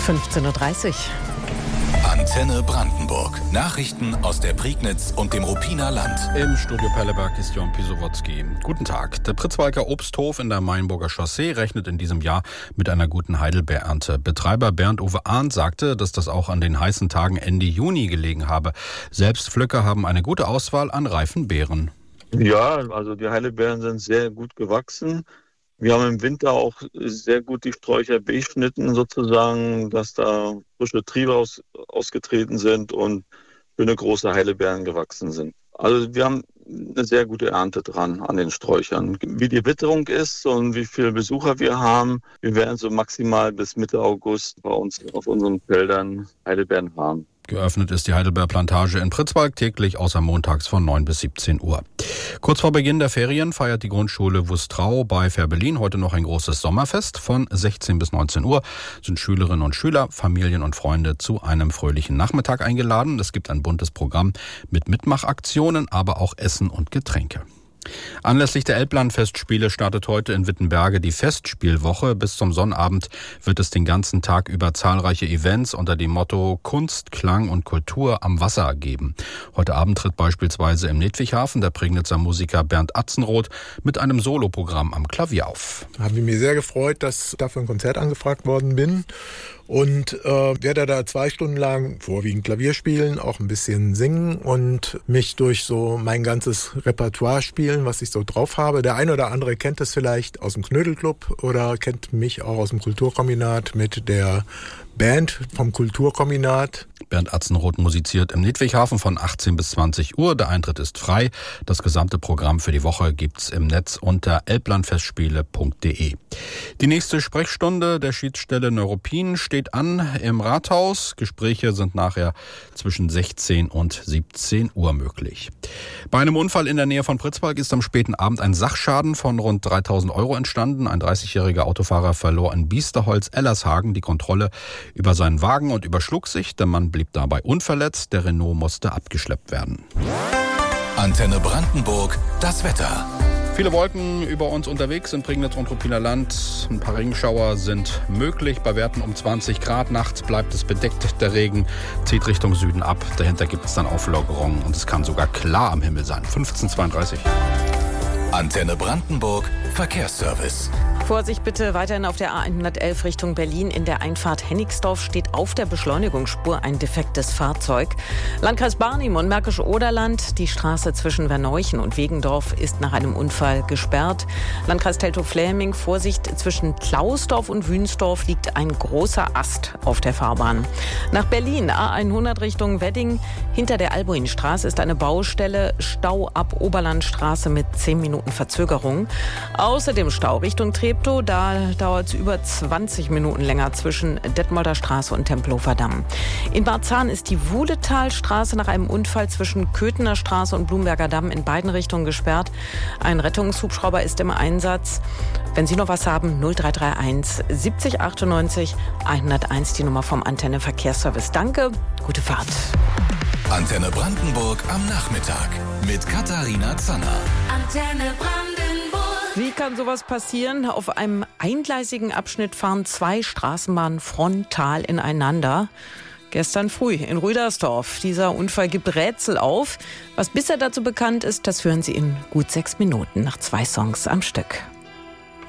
15:30 Uhr. Antenne Brandenburg. Nachrichten aus der Prignitz und dem Ruppiner Land. Im Studio Pelleberg ist Jon Pisowotzki. Guten Tag. Der Pritzwalker Obsthof in der Mainburger Chaussee rechnet in diesem Jahr mit einer guten Heidelbeerernte. Betreiber Bernd-Uwe Arndt sagte, dass das auch an den heißen Tagen Ende Juni gelegen habe. Selbst Pflücker haben eine gute Auswahl an reifen Beeren. Ja, also die Heidelbeeren sind sehr gut gewachsen. Wir haben im Winter auch sehr gut die Sträucher beschnitten sozusagen, dass da frische Triebe ausgetreten sind und schöne große Heidelbeeren gewachsen sind. Also wir haben eine sehr gute Ernte dran an den Sträuchern. Wie die Witterung ist und wie viele Besucher wir haben, wir werden so maximal bis Mitte August bei uns auf unseren Feldern Heidelbeeren haben. Geöffnet ist die Heidelbeerplantage in Pritzwalk täglich außer montags von 9 bis 17 Uhr. Kurz vor Beginn der Ferien feiert die Grundschule Wustrau bei Fehrbellin heute noch ein großes Sommerfest. Von 16 bis 19 Uhr sind Schülerinnen und Schüler, Familien und Freunde zu einem fröhlichen Nachmittag eingeladen. Es gibt ein buntes Programm mit Mitmachaktionen, aber auch Essen und Getränke. Anlässlich der Elblandfestspiele startet heute in Wittenberge die Festspielwoche. Bis zum Sonnabend wird es den ganzen Tag über zahlreiche Events unter dem Motto Kunst, Klang und Kultur am Wasser geben. Heute Abend tritt beispielsweise im Nedwighafen der Prignitzer Musiker Bernd Atzenroth mit einem Soloprogramm am Klavier auf. Habe mich sehr gefreut, dass dafür ein Konzert angefragt worden bin. Und werde da 2 Stunden lang vorwiegend Klavier spielen, auch ein bisschen singen und mich durch so mein ganzes Repertoire spielen, was ich so drauf habe. Der eine oder andere kennt das vielleicht aus dem Knödelclub oder kennt mich auch aus dem Kulturkombinat mit der Band vom Kulturkombinat. Bernd Atzenroth musiziert im Nedwighafen von 18 bis 20 Uhr. Der Eintritt ist frei. Das gesamte Programm für die Woche gibt's im Netz unter elblandfestspiele.de. Die nächste Sprechstunde der Schiedsstelle Neuruppin steht an im Rathaus. Gespräche sind nachher zwischen 16 und 17 Uhr möglich. Bei einem Unfall in der Nähe von Pritzwalk ist am späten Abend ein Sachschaden von rund 3.000 € entstanden. Ein 30-jähriger Autofahrer verlor in Biesterholz-Ellershagen die Kontrolle über seinen Wagen und überschlug sich. Der Mann blieb dabei unverletzt. Der Renault musste abgeschleppt werden. Antenne Brandenburg, das Wetter. Viele Wolken über uns unterwegs in Prignitz und Ruppiner Land. Ein paar Regenschauer sind möglich. Bei Werten um 20 Grad. Nachts bleibt es bedeckt. Der Regen zieht Richtung Süden ab. Dahinter gibt es dann Auflockerungen und es kann sogar klar am Himmel sein. 15:32 Uhr. Antenne Brandenburg, Verkehrsservice. Vorsicht bitte weiterhin auf der A111 Richtung Berlin. In der Einfahrt Hennigsdorf steht auf der Beschleunigungsspur ein defektes Fahrzeug. Landkreis Barnim und Märkisch-Oderland. Die Straße zwischen Verneuchen und Wegendorf ist nach einem Unfall gesperrt. Landkreis Teltow-Fläming, Vorsicht, zwischen Klausdorf und Wünsdorf liegt ein großer Ast auf der Fahrbahn. Nach Berlin, A100 Richtung Wedding. Hinter der Albuinstraße ist eine Baustelle. Stau ab Oberlandstraße mit 10 Minuten Verzögerung. Außerdem Stau Richtung Treptow. Da dauert es über 20 Minuten länger zwischen Detmolder Straße und Tempelhofer Damm. In Barzahn ist die Wuhletalstraße nach einem Unfall zwischen Köthener Straße und Blumberger Damm in beiden Richtungen gesperrt. Ein Rettungshubschrauber ist im Einsatz. Wenn Sie noch was haben, 0331 70 98 101, die Nummer vom Antenne Verkehrsservice. Danke, gute Fahrt. Antenne Brandenburg am Nachmittag mit Katharina Zanner. Antenne Brandenburg. Wie kann sowas passieren? Auf einem eingleisigen Abschnitt fahren 2 Straßenbahnen frontal ineinander. Gestern früh in Rüdersdorf. Dieser Unfall gibt Rätsel auf. Was bisher dazu bekannt ist, das hören Sie in gut 6 Minuten nach 2 Songs am Stück.